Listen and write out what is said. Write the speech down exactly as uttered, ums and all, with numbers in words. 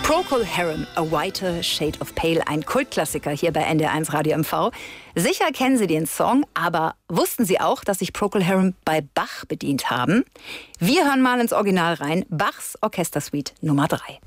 Procol Harum, A Whiter Shade of Pale, ein Kultklassiker hier bei N D R eins Radio M V. Sicher kennen Sie den Song, aber wussten Sie auch, dass sich Procol Harum bei Bach bedient haben? Wir hören mal ins Original rein, Bachs Orchestersuite Nummer drei.